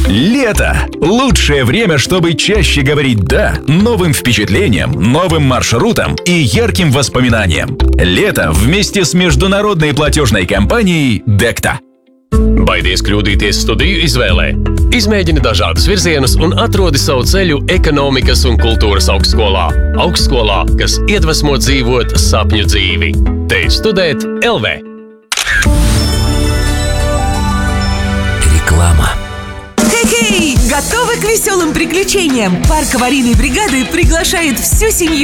Лето – лучшее время, чтобы чаще говорить «да» новым впечатлениям, новым маршрутам и ярким воспоминаниям. Лето вместе с международной платежной компанией «Dekta». Baidies kļūdīties studiju izvēlē? Izmēģini dažādus virzienus un atrodi savu ceļu ekonomikas un kultūras augstskolā. Augstskolā, kas iedvesmo dzīvot sapņu dzīvi. Te ir studēt LV. Реклама. Хей-хей! Готовы к веселым приключениям? Парк аварийной бригады приглашает всю семью